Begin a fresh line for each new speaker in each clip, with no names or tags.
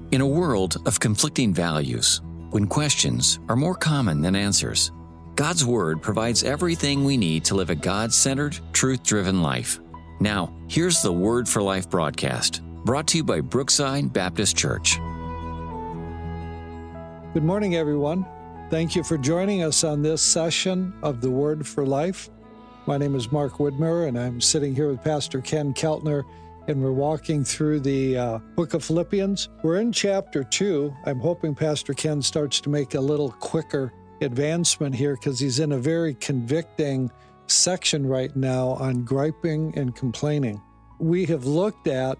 In a world of conflicting values, when questions are more common than answers, God's Word provides everything we need to live a God-centered, truth-driven life. Now, here's the Word for Life broadcast, brought to you by Brookside Baptist Church.
Good morning, everyone. Thank you for joining us on this session of the Word for Life. My name is Mark Widmer, and I'm sitting here with Pastor Ken Keltner, and we're walking through the book of Philippians. We're in chapter 2. I'm hoping Pastor Ken starts to make a little quicker advancement here because he's in a very convicting section right now on griping and complaining. We have looked at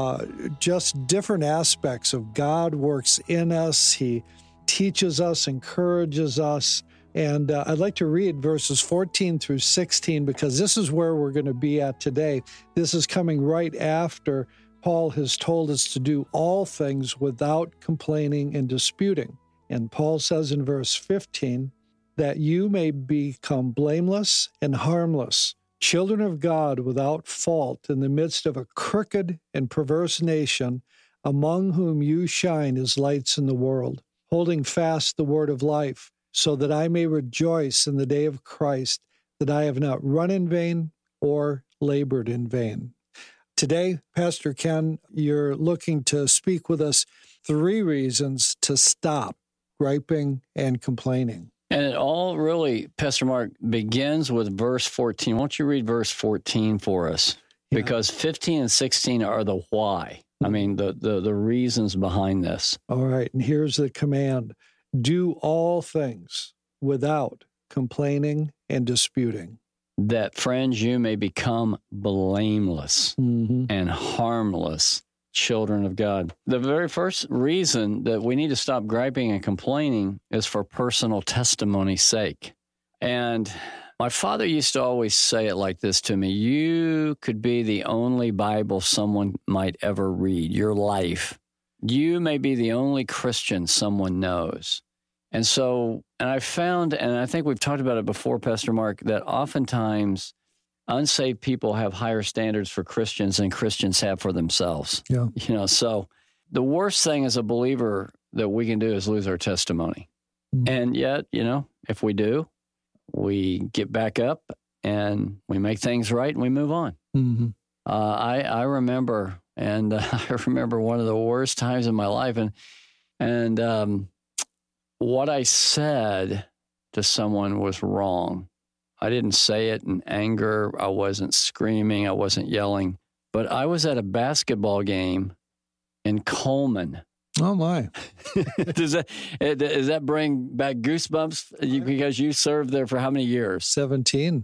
just different aspects of God works in us. He teaches us, encourages us. And I'd like to read verses 14 through 16 because this is where we're going to be at today. This is coming right after Paul has told us to do all things without complaining and disputing. And Paul says in verse 15, that you may become blameless and harmless, children of God without fault in the midst of a crooked and perverse nation, among whom you shine as lights in the world, holding fast the word of life, so that I may rejoice in the day of Christ, that I have not run in vain or labored in vain. Today, Pastor Ken, you're looking to speak with us 3 reasons to stop griping and complaining.
And it all really, Pastor Mark, begins with verse 14. Won't you read verse 14 for us? Yeah. Because 15 and 16 are the why. I mean, the reasons behind this.
All right, and here's the command. Do all things without complaining and disputing.
That, friends, you may become blameless and harmless children of God. The very first reason that we need to stop griping and complaining is for personal testimony's sake. And my father used to always say it like this to me: you could be the only Bible someone might ever read, your life. You may be the only Christian someone knows. And so, and I found, and I think we've talked about it before, Pastor Mark, that oftentimes unsaved people have higher standards for Christians than Christians have for themselves.
Yeah.
So the worst thing as a believer that we can do is lose our testimony. And yet, if we do, we get back up and we make things right and we move on. I remember, and I remember one of the worst times in my life, and what I said to someone was wrong. I didn't say it in anger. I wasn't screaming. I wasn't yelling. But I was at a basketball game in Coleman.
Oh, my.
Does that bring back goosebumps? Because you served there for how many years?
17.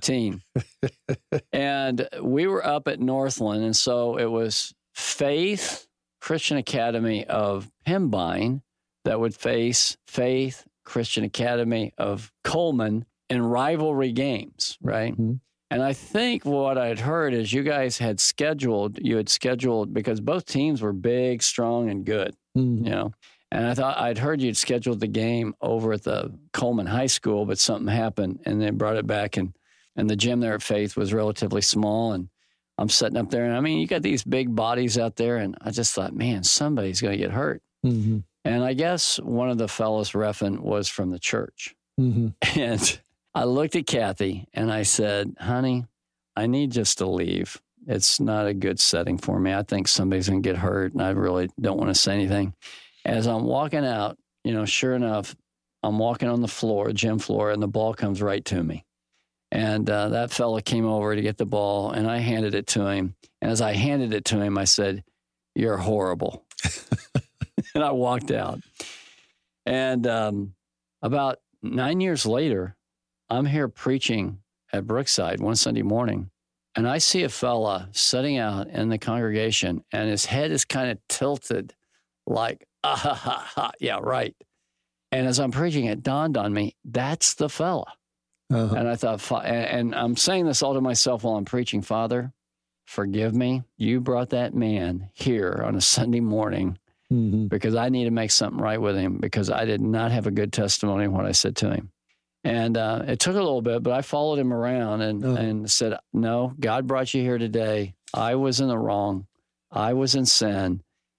And we were up at Northland, and so it was Faith Christian Academy of Pembine that would face Faith Christian Academy of Coleman in rivalry games, right? And I think what I'd heard is you had scheduled, because both teams were big, strong, and good, And I thought I'd heard you'd scheduled the game over at the Coleman High School, but something happened, and they brought it back, and the gym there at Faith was relatively small, and I'm sitting up there, and I mean, you got these big bodies out there, and I just thought, man, somebody's going to get hurt. And I guess one of the fellows reffing was from the church. And I looked at Kathy and I said, honey, I need just to leave. It's not a good setting for me. I think somebody's going to get hurt, and I really don't want to say anything. As I'm walking out, sure enough, I'm walking on the floor, gym floor, and the ball comes right to me. And that fella came over to get the ball, and I handed it to him. And as I handed it to him, I said, you're horrible. And I walked out. And about 9 years later, I'm here preaching at Brookside one Sunday morning, and I see a fella sitting out in the congregation, and his head is kind of tilted like, yeah, right. And as I'm preaching, it dawned on me, that's the fella. And I thought, and I'm saying this all to myself while I'm preaching, Father, forgive me. You brought that man here on a Sunday morning because I need to make something right with him, because I did not have a good testimony in what I said to him. And it took a little bit, but I followed him around and said, no, God brought you here today. I was in the wrong. I was in sin.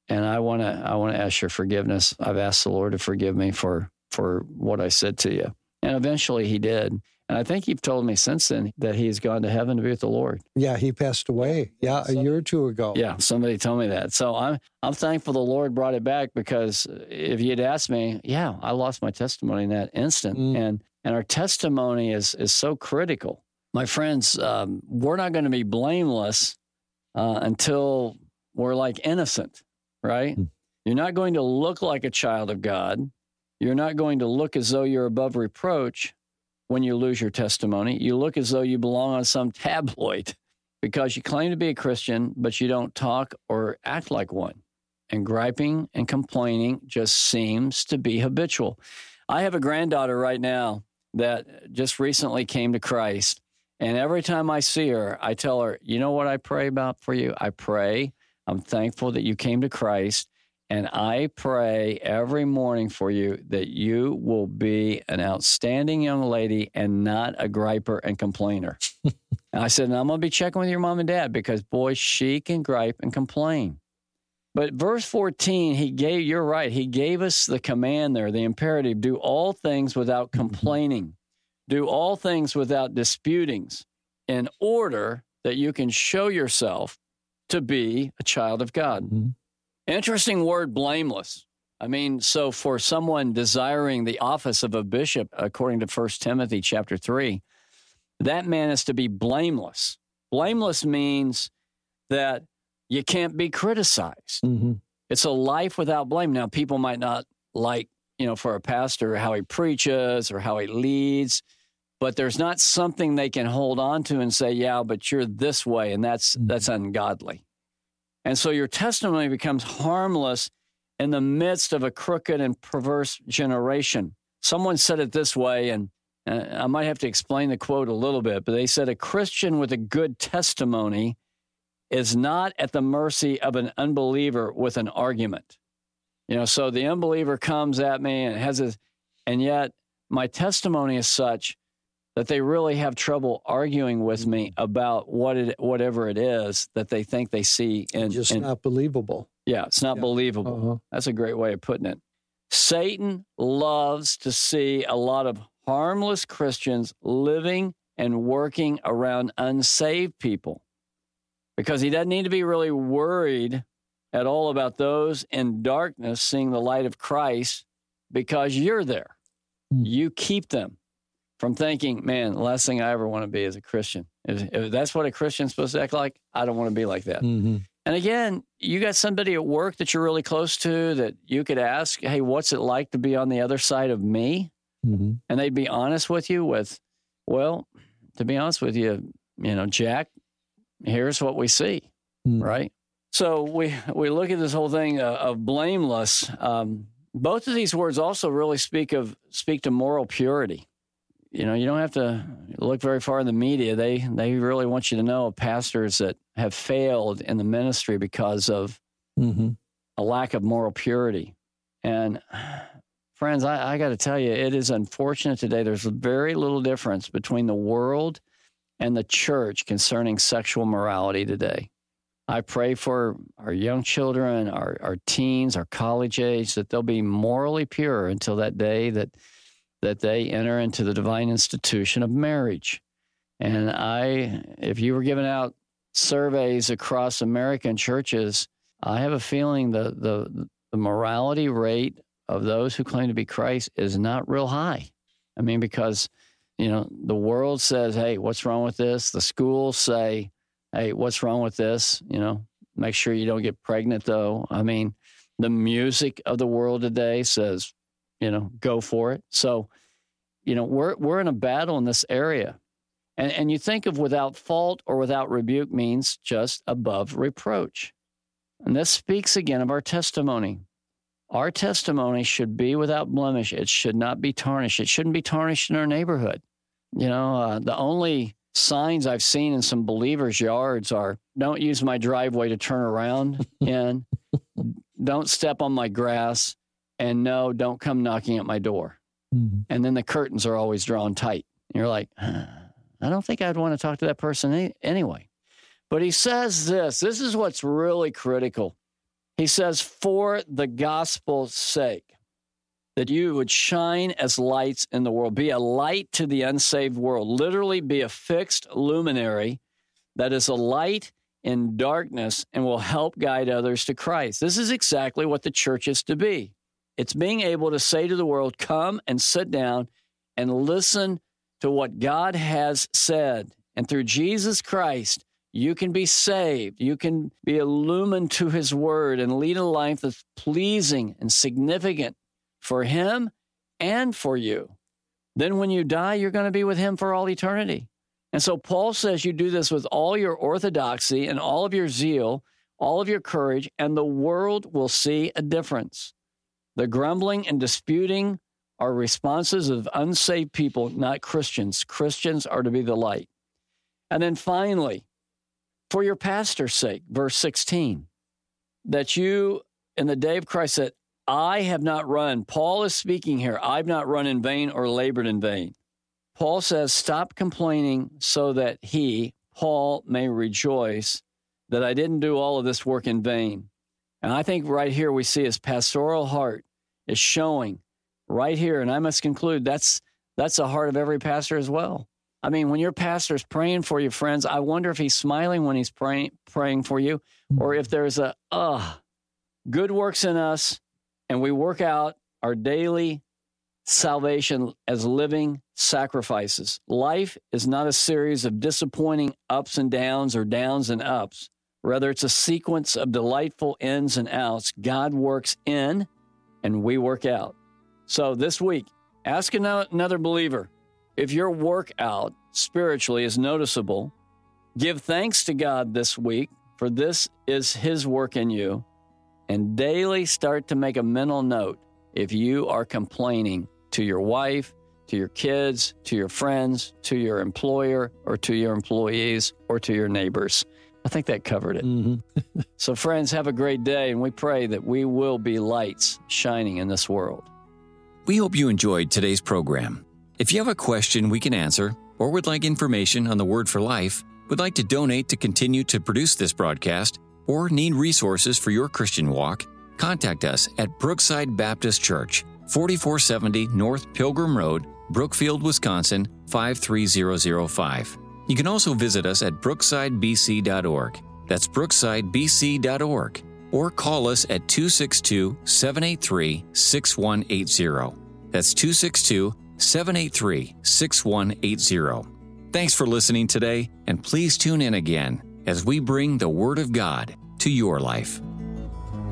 And I want to ask your forgiveness. I've asked the Lord to forgive me for what I said to you. And eventually he did. And I think you've told me since then that he's gone to heaven to be with the Lord.
Yeah, he passed away. Yeah, a year or two ago.
Yeah, somebody told me that. So I'm thankful the Lord brought it back, because if you'd asked me, I lost my testimony in that instant. And our testimony is so critical. My friends, we're not going to be blameless until we're like innocent, right? You're not going to look like a child of God. You're not going to look as though you're above reproach when you lose your testimony. You look as though you belong on some tabloid because you claim to be a Christian, but you don't talk or act like one. And griping and complaining just seems to be habitual. I have a granddaughter right now that just recently came to Christ. And every time I see her, I tell her, you know what I pray about for you? I'm thankful that you came to Christ. And I pray every morning for you that you will be an outstanding young lady and not a griper and complainer. And I said, and I'm going to be checking with your mom and dad, because, boy, she can gripe and complain. But verse 14, you're right. He gave us the command there, the imperative, do all things without complaining. Do all things without disputings, in order that you can show yourself to be a child of God. Mm-hmm. Interesting word, blameless. I mean, so for someone desiring the office of a bishop, according to 1 Timothy chapter 3, that man is to be blameless. Blameless means that you can't be criticized. Mm-hmm. It's a life without blame. Now, people might not like, for a pastor, how he preaches or how he leads, but there's not something they can hold on to and say, yeah, but you're this way, and that's ungodly. And so your testimony becomes harmless in the midst of a crooked and perverse generation. Someone said it this way, and I might have to explain the quote a little bit, but they said, a Christian with a good testimony is not at the mercy of an unbeliever with an argument. So the unbeliever comes at me and yet my testimony is such that they really have trouble arguing with me about whatever it is that they think they see.
Not believable.
Yeah, it's not believable. Uh-huh. That's a great way of putting it. Satan loves to see a lot of harmless Christians living and working around unsaved people, because he doesn't need to be really worried at all about those in darkness seeing the light of Christ, because you're there. You keep them from thinking, man, the last thing I ever want to be is a Christian. If that's what a Christian's supposed to act like, I don't want to be like that. Mm-hmm. And again, you got somebody at work that you're really close to that you could ask, hey, what's it like to be on the other side of me? Mm-hmm. And they'd be honest with you well, to be honest with you, Jack, here's what we see, right? So we look at this whole thing of blameless. Both of these words also really speak to moral purity. You don't have to look very far in the media. They really want you to know of pastors that have failed in the ministry because of a lack of moral purity. And friends, I got to tell you, it is unfortunate today. There's very little difference between the world and the church concerning sexual morality today. I pray for our young children, our teens, our college age, that they'll be morally pure until that day that they enter into the divine institution of marriage. And if you were giving out surveys across American churches, I have a feeling the morality rate of those who claim to be Christ is not real high. I mean, because, the world says, hey, what's wrong with this? The schools say, hey, what's wrong with this? Make sure you don't get pregnant, though. I mean, the music of the world today says, go for it. So, we're in a battle in this area. And you think of without fault or without rebuke means just above reproach. And this speaks again of our testimony. Our testimony should be without blemish. It should not be tarnished. It shouldn't be tarnished in our neighborhood. The only signs I've seen in some believers' yards are, don't use my driveway to turn around in, don't step on my grass, and no, don't come knocking at my door. Mm-hmm. And then the curtains are always drawn tight. And you're like, I don't think I'd want to talk to that person anyway. But he says this is what's really critical. He says, for the gospel's sake, that you would shine as lights in the world, be a light to the unsaved world, literally be a fixed luminary that is a light in darkness and will help guide others to Christ. This is exactly what the church is to be. It's being able to say to the world, come and sit down and listen to what God has said. And through Jesus Christ, you can be saved. You can be illumined to his word and lead a life that's pleasing and significant for him and for you. Then when you die, you're going to be with him for all eternity. And so Paul says you do this with all your orthodoxy and all of your zeal, all of your courage, and the world will see a difference. The grumbling and disputing are responses of unsaved people, not Christians. Christians are to be the light. And then finally, for your pastor's sake, verse 16, that you, in the day of Christ, said, I have not run. Paul is speaking here. I've not run in vain or labored in vain. Paul says, stop complaining so that he, Paul, may rejoice that I didn't do all of this work in vain. And I think right here we see his pastoral heart is showing right here. And I must conclude that's the heart of every pastor as well. I mean, when your pastor's praying for you, friends, I wonder if he's smiling when he's praying for you, or if there's good works in us and we work out our daily salvation as living sacrifices. Life is not a series of disappointing ups and downs or downs and ups. Rather, it's a sequence of delightful ins and outs. God works in and we work out. So this week, ask another believer, if your workout spiritually is noticeable, give thanks to God this week, for this is his work in you, and daily start to make a mental note if you are complaining to your wife, to your kids, to your friends, to your employer, or to your employees, or to your neighbors. I think that covered it. Mm-hmm. So friends, have a great day, and we pray that we will be lights shining in this world.
We hope you enjoyed today's program. If you have a question we can answer, or would like information on the Word for Life, would like to donate to continue to produce this broadcast, or need resources for your Christian walk, contact us at Brookside Baptist Church, 4470 North Pilgrim Road, Brookfield, Wisconsin, 53005. You can also visit us at brooksidebc.org. That's brooksidebc.org. Or call us at 262-783-6180. That's 262-783-6180. Thanks for listening today, and please tune in again as we bring the Word of God to your life.